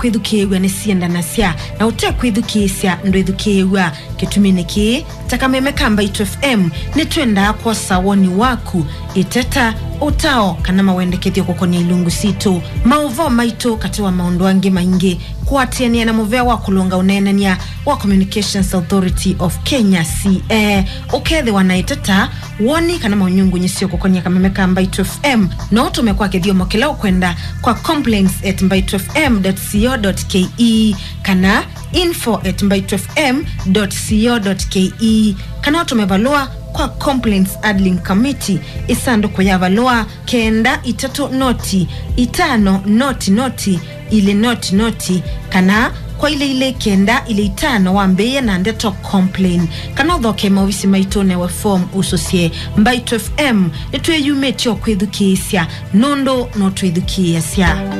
kwithukiwa ni sienda na sia na ute kwithukisya ndo ithukiwa kituminiki takameme kamba itu FM ni twenda kwa sawoni waku iteta utao kana mawendekethio kokonia ilungu situ mauvo maito katiwa maondo ange maingi kuatiania na muvea wa kulunga unenania wa Communications Authority of Kenya CA ukethe wanaiteta woni kana maunyungu nyisio kokonia kameme kamba itu FM na utumekwa kethio mokela ukwenda kwa complaints@mbaitufm.co.ke kana info@mbaitufm.co.ke kana utumevalua kwa Complaints Adling Committee isanduku ya valua kenda itatu noti itano noti ile noti kana kwa ile kenda ile itano wambeye na ndeto complain kana dhoke mawisi maitone wa form usosie Mbaitu FM etwe yumetio kwithukisya nondo no twithukisya